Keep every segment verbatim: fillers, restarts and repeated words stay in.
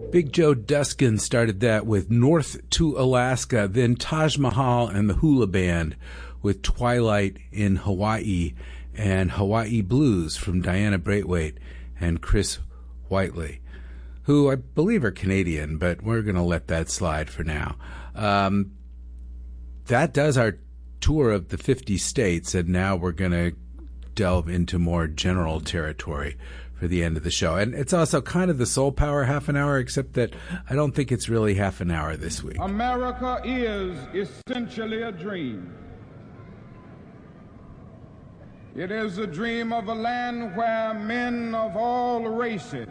Big Joe Duskin started that with North to Alaska, then Taj Mahal and the Hula Band with Twilight in Hawaii, and Hawaii Blues from Diana Braithwaite and Chris Whiteley, who I believe are Canadian, but we're going to let that slide for now. Um, that does our tour of the fifty states, and now we're going to delve into more general territory for the end of the show. And it's also kind of the Soul Power half an hour, except that I don't think it's really half an hour this week. America is essentially a dream. It is a dream of a land where men of all races,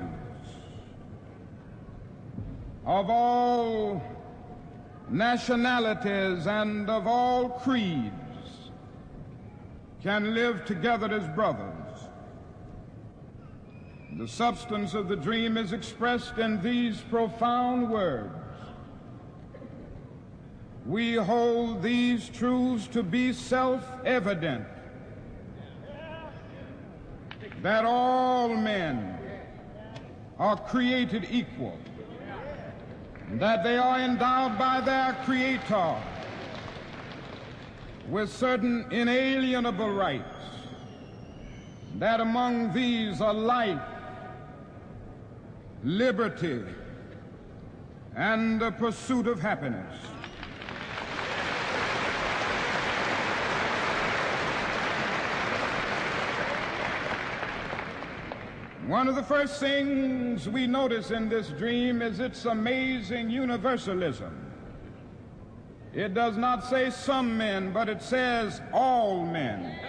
of all nationalities, and of all creeds can live together as brothers. The substance of the dream is expressed in these profound words. We hold these truths to be self-evident, that all men are created equal, that they are endowed by their Creator with certain inalienable rights, that among these are life, liberty, and the pursuit of happiness. One of the first things we notice in this dream is its amazing universalism. It does not say some men, but it says all men.